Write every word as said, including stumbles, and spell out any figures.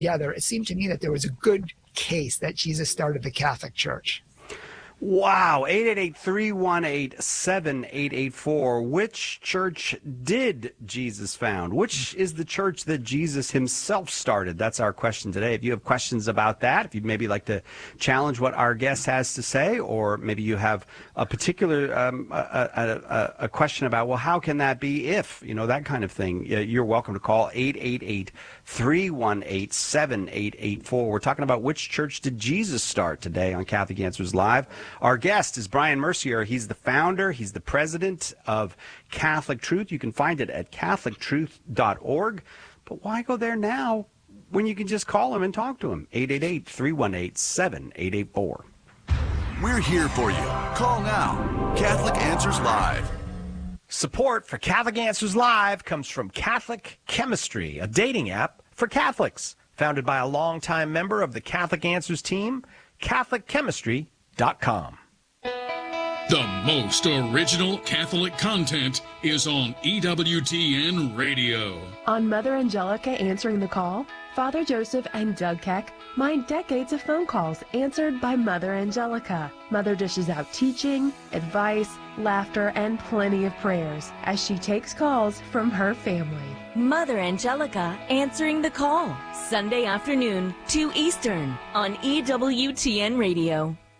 together, it seemed to me that there was a good case that Jesus started the Catholic Church. Wow. eight eight eight, three one eight, seven eight eight four. Which church did Jesus found? Which is the church that Jesus himself started? That's our question today. If you have questions about that, if you'd maybe like to challenge what our guest has to say, or maybe you have a particular um, a, a, a, a question about, well, how can that be if, you know, that kind of thing, you're welcome to call eight eight eight, three one eight, seven eight eight four. We're talking about which church did Jesus start today on Catholic Answers Live. Our guest is Brian Mercier. He's the founder, he's the president of Catholic Truth. You can find it at catholic truth dot org. But why go there now when you can just call him and talk to him? eight eight eight, three one eight, seven eight eight four. We're here for you. Call now. Catholic Answers Live. Support for Catholic Answers Live comes from Catholic Chemistry, a dating app for Catholics. Founded by a longtime member of the Catholic Answers team, catholic chemistry dot com. The most original Catholic content is on E W T N Radio. On Mother Angelica Answering the Call, Father Joseph and Doug Keck mine decades of phone calls answered by Mother Angelica. Mother dishes out teaching, advice, laughter, and plenty of prayers as she takes calls from her family. Mother Angelica Answering the Call, Sunday afternoon, two Eastern, on E W T N Radio.